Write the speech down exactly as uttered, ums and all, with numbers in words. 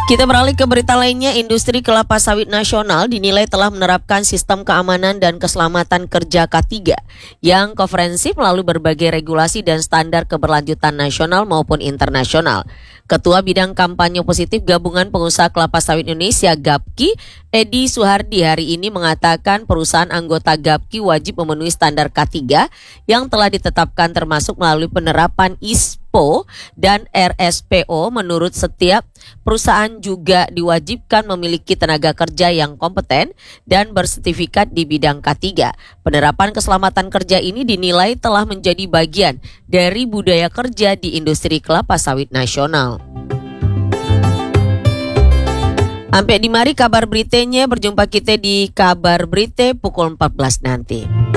Kita beralih ke berita lainnya, industri kelapa sawit nasional dinilai telah menerapkan sistem keamanan dan keselamatan kerja K tiga yang komprehensif melalui berbagai regulasi dan standar keberlanjutan nasional maupun internasional. Ketua Bidang Kampanye Positif Gabungan Pengusaha Kelapa Sawit Indonesia Gapki, Edi Suhardi hari ini mengatakan perusahaan anggota Gapki wajib memenuhi standar K tiga yang telah ditetapkan termasuk melalui penerapan I S P O dan R S P O. Menurut setiap perusahaan juga diwajibkan memiliki tenaga kerja yang kompeten dan bersertifikat di bidang K tiga. Penerapan keselamatan kerja ini dinilai telah menjadi bagian dari budaya kerja di industri kelapa sawit nasional. Sampai di mari kabar beritanya, berjumpa kita di kabar berita pukul empat belas nanti.